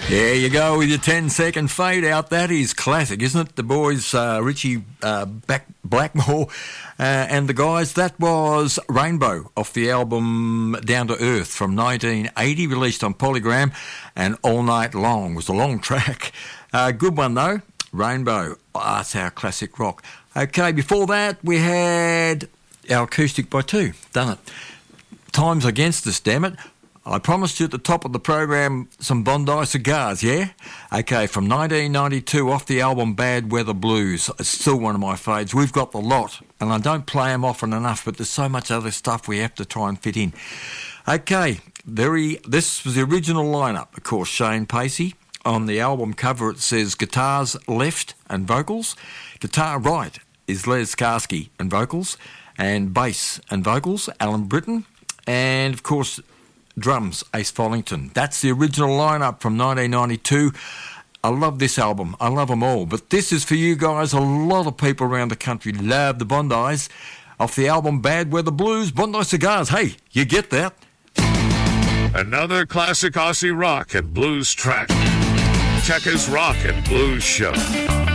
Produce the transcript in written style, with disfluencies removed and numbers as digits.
There you go with your 10-second fade out. That is classic, isn't it? The boys, Richie Blackmore and the guys. That was Rainbow off the album Down to Earth from 1980, released on Polygram, and All Night Long was a long track. Good one, though. Rainbow. Oh, that's our classic rock. Okay, before that, we had our Acoustic by Two. Done it. Time's against us, damn it. I promised you at the top of the program some Bondi cigars, yeah? Okay, from 1992 off the album Bad Weather Blues. It's still one of my faves. We've got the lot, and I don't play them often enough, but there's so much other stuff we have to try and fit in. Okay, this was the original lineup, of course, Shane Pacey. On the album cover it says guitars left and vocals. Guitar right is Les Karski and vocals, and bass and vocals, Alan Britton, and of course drums, Ace Follington. That's the original lineup from 1992. I love this album. I love them all. But this is for you guys. A lot of people around the country love the Bondis. Off the album Bad Weather Blues, Bondi Cigars. Hey, you get that? Another classic Aussie rock and blues track. Checkers Rock and Blues Show.